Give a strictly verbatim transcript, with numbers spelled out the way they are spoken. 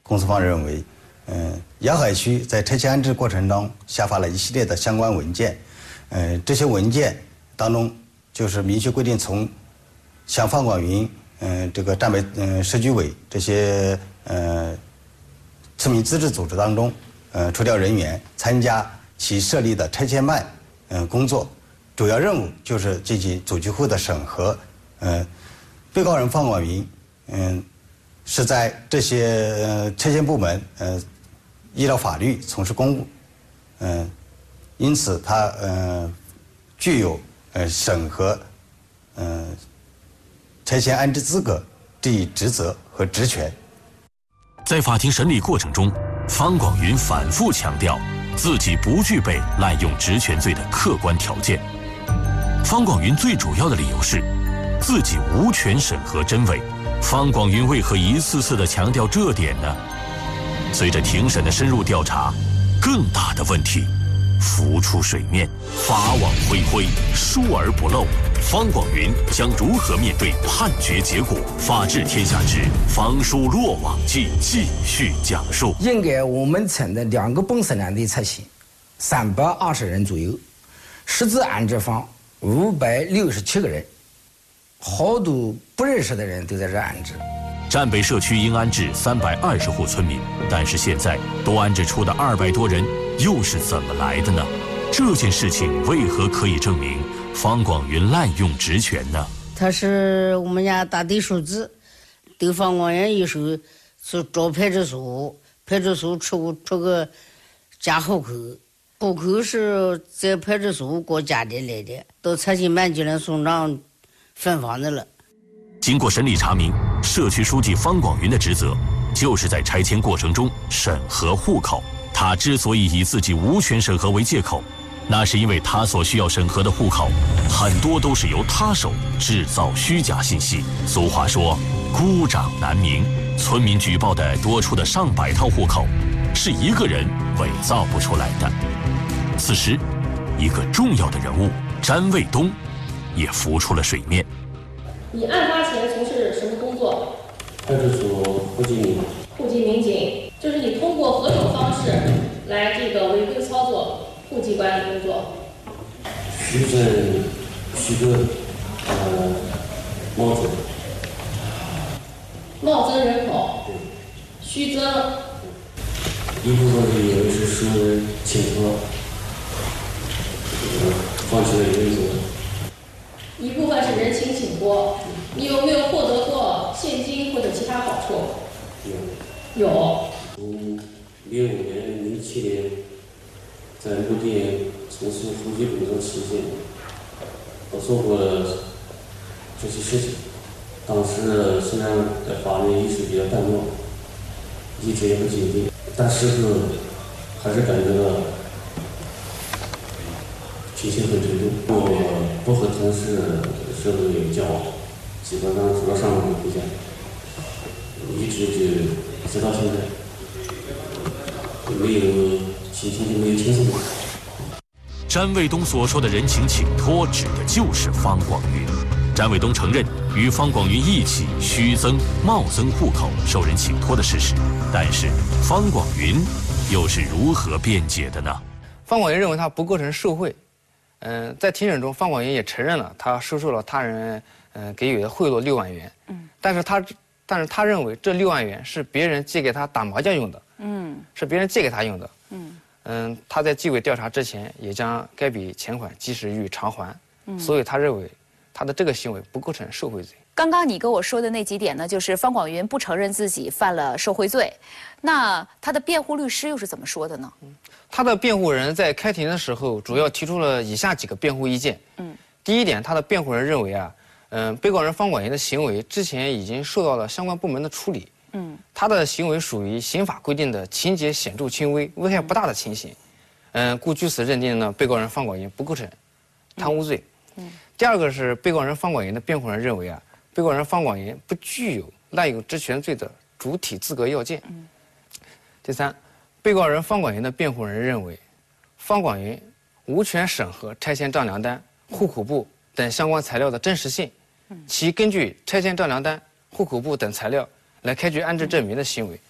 公诉方认为，嗯，沿海区在拆迁安置过程中下发了一系列的相关文件，嗯，这些文件当中就是明确规定，从向方广云，嗯，这个站委、嗯社区委这些呃村民自治组织当中，呃，抽调人员参加其设立的拆迁办，嗯、呃，工作，主要任务就是进行组局后的审核，呃，被告人方广云，嗯、呃，是在这些呃拆迁部门，呃，依照法律从事公务，嗯、呃，因此他呃具有呃审核，呃拆迁安置资格这一职责和职权。 在法庭审理过程中，方广云反复强调自己不具备滥用职权罪的客观条件。方广云最主要的理由是自己无权审核真伪。方广云为何一次次地强调这点呢？随着庭审的深入调查，更大的问题浮出水面，法网恢恢，疏而不漏。方广云将如何面对判决结果？法治天下之方书落网记继续讲述。 应该我们村的两个本省两队出席，三百二十人左右，实质安置房五百六十七个人，好多不认识的人都在这安置。 站北社区应安置三百二十户村民，但是现在多安置出的二百多人又是怎么来的呢？这件事情为何可以证明方广云滥用职权呢？ 他是我们家大队书记，对方广云一手是找派出所，派出所出出个加户口，户口是在派出所给我家里来的，到拆迁办就能送上分房子了。 经过审理查明，社区书记方广云的职责就是在拆迁过程中审核户口。他之所以以自己无权审核为借口，那是因为他所需要审核的户口很多都是由他手制造虚假信息。俗话说孤掌难鸣，村民举报的多出的上百套户口是一个人伪造不出来的。此时一个重要的人物詹卫东也浮出了水面。 你案发前从事什么工作？ 派出所户籍民。 户籍民警，就是你通过何种方式来这个违规操作户籍管理工作？ 虚证、虚个呃冒增。 冒增人口。虚增。 一部分是因为是熟人请托，呃，放弃了原则。 一部分是人情请托，你有没有获得过现金或者其他好处？有。有。 从零五年、零七年在陆店从事户籍工作期间，我做过了这些事情。当时虽然在法律意识比较淡漠，一直也不警惕，但是还是感觉到情绪很沉重。我不和同事社会有交往，基本上除了上班回家，一直就直到现在，没有心情就没有轻松过。 詹卫东所说的人情请托，指的就是方广云。詹卫东承认与方广云一起虚增、冒增户口受人请托的事实，但是方广云又是如何辩解的呢？ 方广云认为他不构成受贿。嗯，在庭审中，方广云也承认了他收受了他人嗯给予的贿赂六万元。嗯，但是他但是他认为这六万元是别人借给他打麻将用的。嗯，是别人借给他用的。嗯嗯，他在纪委调查之前也将该笔钱款及时予以偿还。嗯，所以他认为他的这个行为不构成受贿罪。 刚刚你跟我说的那几点呢，就是方广云不承认自己犯了受贿罪，那他的辩护律师又是怎么说的呢？嗯， 他的辩护人在开庭的时候主要提出了以下几个辩护意见。嗯，第一点，他的辩护人认为啊，嗯，被告人方广云的行为之前已经受到了相关部门的处理。嗯，他的行为属于刑法规定的情节显著轻微、危害不大的情形。嗯，故据此认定呢，被告人方广云不构成贪污罪。嗯，第二个是被告人方广云的辩护人认为啊，被告人方广云不具有滥用职权罪的主体资格要件。嗯，第三，被告人方广云的辩护人认为，方广云无权审核拆迁丈量单、户口簿等相关材料的真实性，其根据拆迁丈量单、户口簿等材料来开具安置证明的行为